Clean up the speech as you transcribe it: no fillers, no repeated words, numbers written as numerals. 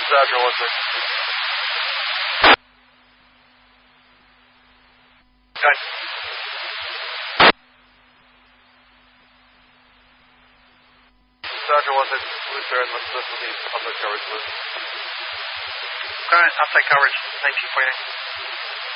Roger, what's it? Okay. Roger, what's it? Blue Star, this will be public coverage, Blue. Current outside coverage, 1948.